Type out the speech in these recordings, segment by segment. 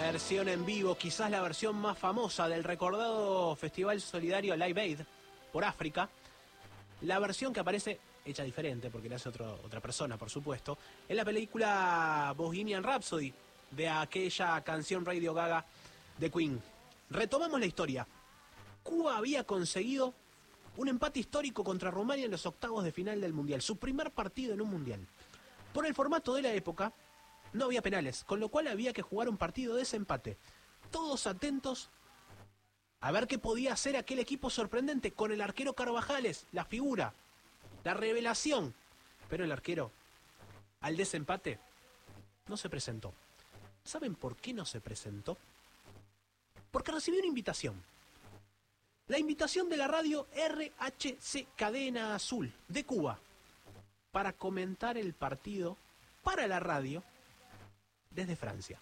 versión en vivo, quizás la versión más famosa del recordado Festival Solidario Live Aid por África. La versión que aparece, hecha diferente, porque la hace otra persona, por supuesto, en la película Bohemian Rhapsody, de aquella canción Radio Gaga de Queen. Retomamos la historia. Cuba había conseguido un empate histórico contra Rumania en los octavos de final del Mundial, su primer partido en un Mundial. Por el formato de la época, no había penales, con lo cual había que jugar un partido de desempate. Todos atentos a ver qué podía hacer aquel equipo sorprendente con el arquero Carvajales, la figura, la revelación. Pero el arquero, al desempate, no se presentó. ¿Saben por qué no se presentó? Porque recibió una invitación. La invitación de la radio RHC Cadena Azul de Cuba para comentar el partido para la radio desde Francia.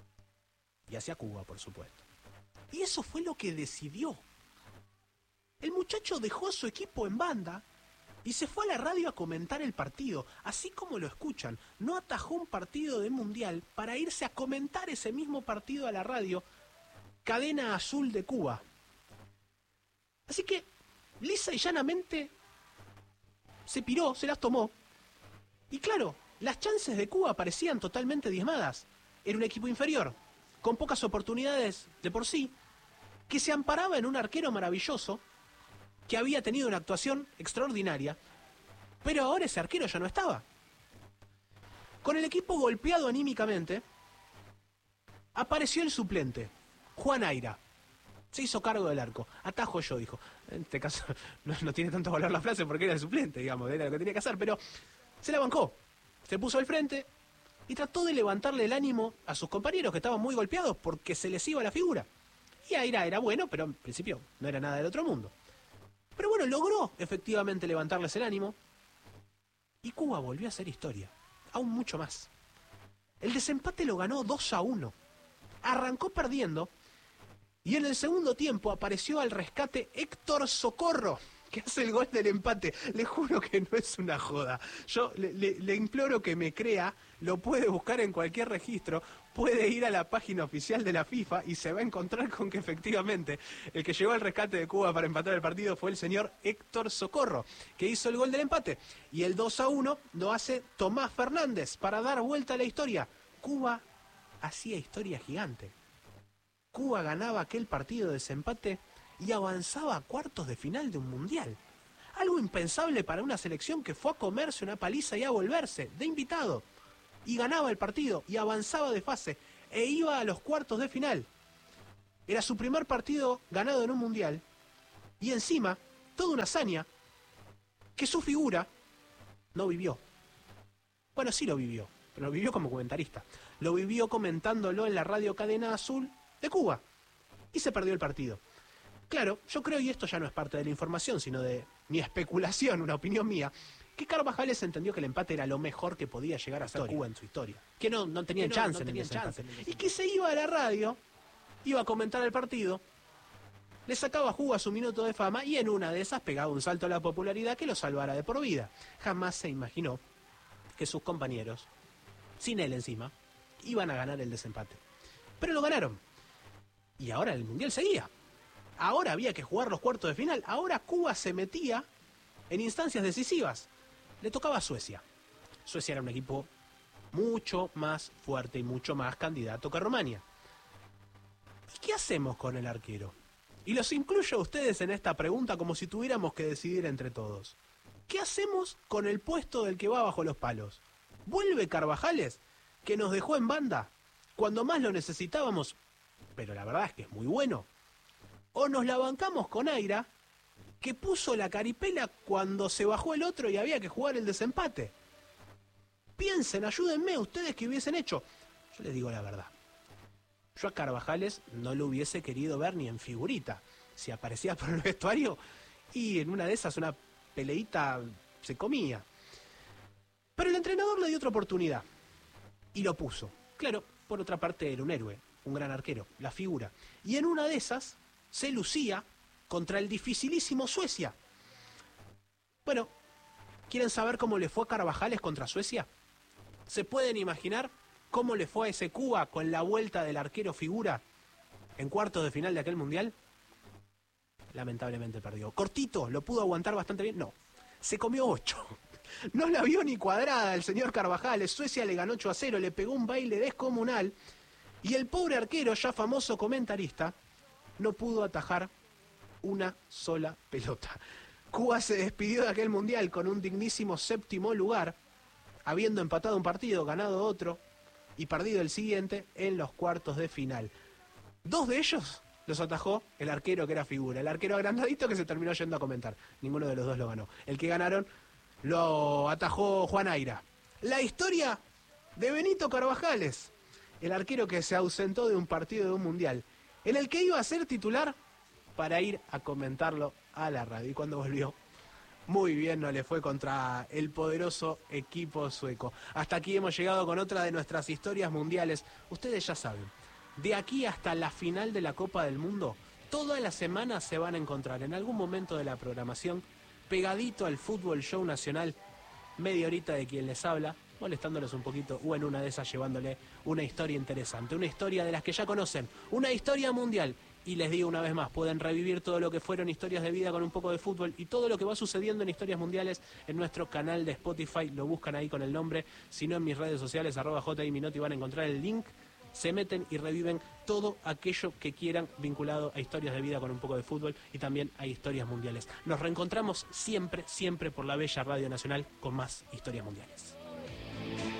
Y hacia Cuba, por supuesto. Y eso fue lo que decidió. El muchacho dejó a su equipo en banda y se fue a la radio a comentar el partido. Así como lo escuchan, no atajó un partido de Mundial para irse a comentar ese mismo partido a la radio Cadena Azul de Cuba. Así que, lisa y llanamente, se piró, se las tomó. Y claro, las chances de Cuba parecían totalmente diezmadas. Era un equipo inferior, con pocas oportunidades de por sí, que se amparaba en un arquero maravilloso, que había tenido una actuación extraordinaria, pero ahora ese arquero ya no estaba. Con el equipo golpeado anímicamente, apareció el suplente, Juan Aira. Se hizo cargo del arco. Atajo yo, dijo. En este caso no tiene tanto valor la frase porque era el suplente, digamos, era lo que tenía que hacer, pero se la bancó. Se puso al frente y trató de levantarle el ánimo a sus compañeros que estaban muy golpeados porque se les iba la figura. Y Aira era bueno, pero en principio no era nada del otro mundo. Pero bueno, logró efectivamente levantarles el ánimo y Cuba volvió a hacer historia, aún mucho más. El desempate lo ganó 2-1. Arrancó perdiendo y en el segundo tiempo apareció al rescate Héctor Socorro, que hace el gol del empate. Le juro que no es una joda. Yo le imploro que me crea, lo puede buscar en cualquier registro, puede ir a la página oficial de la FIFA y se va a encontrar con que efectivamente el que llegó al rescate de Cuba para empatar el partido fue el señor Héctor Socorro, que hizo el gol del empate. Y el 2-1 lo hace Tomás Fernández para dar vuelta a la historia. Cuba hacía historia gigante. Cuba ganaba aquel partido de desempate y avanzaba a cuartos de final de un mundial. Algo impensable para una selección que fue a comerse una paliza y a volverse de invitado. Y ganaba el partido y avanzaba de fase e iba a los cuartos de final. Era su primer partido ganado en un mundial y encima toda una hazaña que su figura no vivió. Bueno, sí lo vivió, pero lo vivió como comentarista. Lo vivió comentándolo en la radio Cadena Azul de Cuba y se perdió el partido. Claro, yo creo, y esto ya no es parte de la información, sino de mi especulación, una opinión mía, que Carvajales entendió que el empate era lo mejor que podía llegar a ser Cuba en su historia. Que no tenían chance en el desempate. Y que se iba a la radio, iba a comentar el partido, le sacaba jugo a su minuto de fama y en una de esas pegaba un salto a la popularidad que lo salvara de por vida. Jamás se imaginó que sus compañeros, sin él encima, iban a ganar el desempate. Pero lo ganaron. Y ahora el Mundial seguía. Ahora había que jugar los cuartos de final. Ahora Cuba se metía en instancias decisivas. Le tocaba a Suecia. Suecia era un equipo mucho más fuerte y mucho más candidato que Rumania. ¿Y qué hacemos con el arquero? Y los incluyo a ustedes en esta pregunta como si tuviéramos que decidir entre todos. ¿Qué hacemos con el puesto del que va bajo los palos? ¿Vuelve Carvajales, que nos dejó en banda cuando más lo necesitábamos? Pero la verdad es que es muy bueno. ¿O nos la bancamos con Aira, que puso la caripela cuando se bajó el otro y había que jugar el desempate? Piensen, ayúdenme, ustedes que hubiesen hecho. Yo les digo la verdad. Yo a Carvajales no lo hubiese querido ver ni en figurita. Si aparecía por el vestuario y en una de esas una peleita se comía. Pero el entrenador le dio otra oportunidad y lo puso. Claro, por otra parte era un héroe, un gran arquero, la figura. Y en una de esas se lucía contra el dificilísimo Suecia. Bueno, ¿quieren saber cómo le fue a Carvajales contra Suecia? ¿Se pueden imaginar cómo le fue a ese Cuba con la vuelta del arquero figura en cuartos de final de aquel mundial? Lamentablemente perdió. Cortito, ¿lo pudo aguantar bastante bien? No. Se comió 8. No la vio ni cuadrada el señor Carvajal. Suecia le ganó 8-0, le pegó un baile descomunal. Y el pobre arquero, ya famoso comentarista, no pudo atajar una sola pelota. Cuba se despidió de aquel mundial con un dignísimo 7º lugar, habiendo empatado un partido, ganado otro y perdido el siguiente en los cuartos de final. 2 de ellos los atajó el arquero que era figura, el arquero agrandadito que se terminó yendo a comentar. Ninguno de los dos lo ganó. El que ganaron lo atajó Juan Aira. La historia de Benito Carvajales, el arquero que se ausentó de un partido de un mundial, en el que iba a ser titular para ir a comentarlo a la radio. Y cuando volvió, muy bien no le fue contra el poderoso equipo sueco. Hasta aquí hemos llegado con otra de nuestras historias mundiales. Ustedes ya saben, de aquí hasta la final de la Copa del Mundo, todas las semanas se van a encontrar en algún momento de la programación, pegadito al Fútbol Show Nacional, media horita de quien les habla, molestándolos un poquito, o en una de esas llevándole una historia interesante, una historia de las que ya conocen, una historia mundial. Y les digo una vez más, pueden revivir todo lo que fueron historias de vida con un poco de fútbol y todo lo que va sucediendo en historias mundiales en nuestro canal de Spotify. Lo buscan ahí con el nombre, si no en mis redes sociales, @JMinotti, van a encontrar el link. Se meten y reviven todo aquello que quieran vinculado a historias de vida con un poco de fútbol y también a historias mundiales. Nos reencontramos siempre, siempre por la bella Radio Nacional con más historias mundiales.